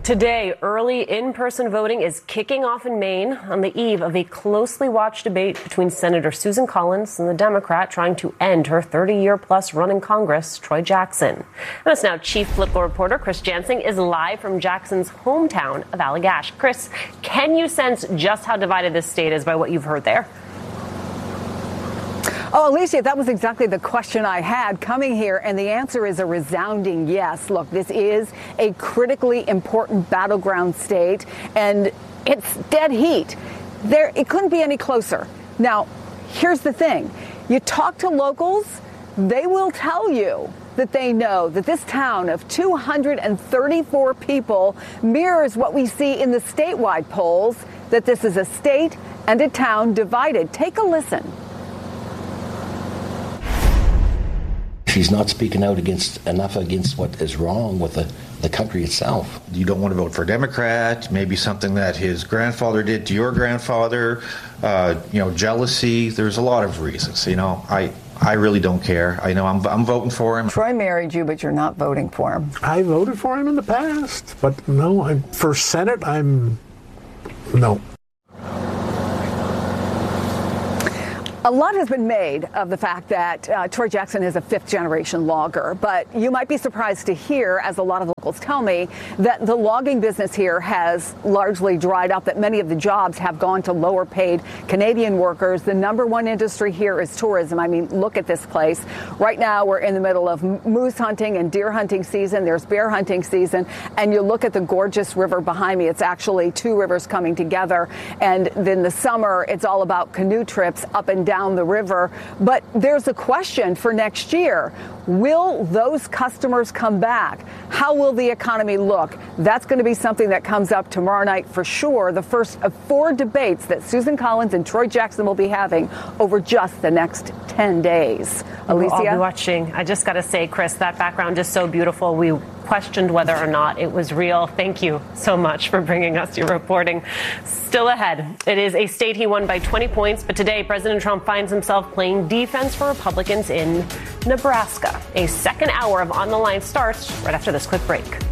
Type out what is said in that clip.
Today, early in-person voting is kicking off in Maine on the eve of a closely watched debate between Senator Susan Collins and the Democrat trying to end her 30-year-plus run in Congress, Troy Jackson. And us now, chief political reporter Chris Jansing is live from Jackson's hometown of Allagash. Chris, can you sense just how divided this state is by what you've heard there? Oh, Alicia, that was exactly the question I had coming here, and the answer is a resounding yes. Look, this is a critically important battleground state, and it's dead heat. It couldn't be any closer. Now, here's the thing. You talk to locals, they will tell you that they know that this town of 234 people mirrors what we see in the statewide polls, that this is a state and a town divided. Take a listen. He's not speaking out enough against what is wrong with the country itself. You don't want to vote for a Democrat, maybe something that his grandfather did to your grandfather, jealousy. There's a lot of reasons. I really don't care. I know I'm voting for him. Troy married you, but you're not voting for him. I voted for him in the past, but no, for Senate, no. A lot has been made of the fact that Troy Jackson is a fifth-generation logger, but you might be surprised to hear, as a lot of locals tell me, that the logging business here has largely dried up, that many of the jobs have gone to lower-paid Canadian workers. The number one industry here is tourism. I mean, look at this place. Right now, we're in the middle of moose hunting and deer hunting season. There's bear hunting season, and you look at the gorgeous river behind me. It's actually two rivers coming together, and then the summer, it's all about canoe trips up and down the river. But there's a question for next year. Will those customers come back? How will the economy look? That's going to be something that comes up tomorrow night for sure. The first of 4 debates that Susan Collins and Troy Jackson will be having over just the next 10 days. Alicia? I'll be watching. I just got to say, Chris, that background is so beautiful. We questioned whether or not it was real. Thank you so much for bringing us your reporting. Still ahead. It is a state he won by 20 points, but today President Trump finds himself playing defense for Republicans in Nebraska. A second hour of On the Line starts right after this quick break.